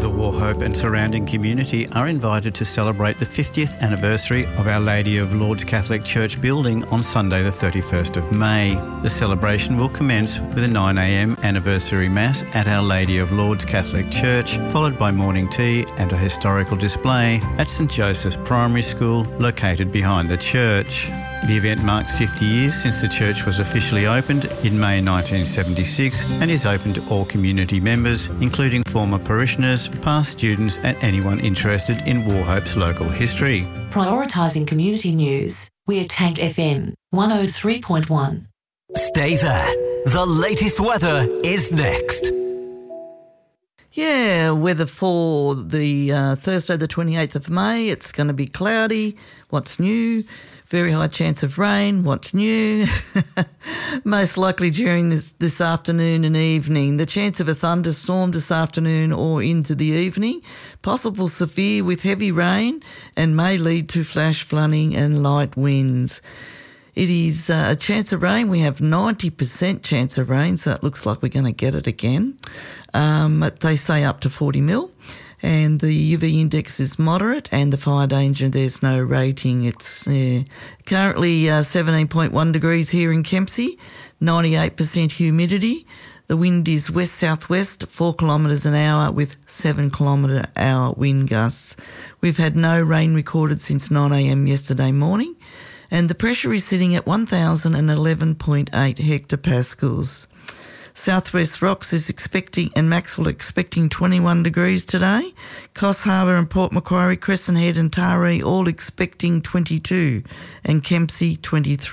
Wauchope and surrounding community are invited to celebrate the 50th anniversary of Our Lady of Lourdes Catholic Church building on Sunday the 31st of May. The celebration will commence with a 9 a.m. anniversary Mass at Our Lady of Lourdes Catholic Church, followed by morning tea and a historical display at St Joseph's Primary School, located behind the church. The event marks 50 years since the church was officially opened in May 1976 and is open to all community members, including former parishioners, past students and anyone interested in Wauchope's local history. Prioritising community news, we're Tank FM 103.1. Stay there. The latest weather is next. Yeah, weather for the Thursday the 28th of May. It's going to be cloudy. What's new? Very high chance of rain. What's new? Most likely during this afternoon and evening. The chance of a thunderstorm this afternoon or into the evening. Possible severe with heavy rain and may lead to flash flooding and light winds. It is a chance of rain. We have 90% chance of rain, so it looks like we're going to get it again. They say up to 40 mil. And the UV index is moderate, and the fire danger, there's no rating. It's currently 17.1 degrees here in Kempsey, 98% humidity. The wind is west-southwest, 4 kilometres an hour with 7 kilometre hour wind gusts. We've had no rain recorded since 9 a.m. yesterday morning, and the pressure is sitting at 1,011.8 hectopascals. Southwest Rocks is expecting, and Maxwell expecting 21 degrees today. Coffs Harbour and Port Macquarie, Crescent Head and Taree all expecting 22, and Kempsey 23.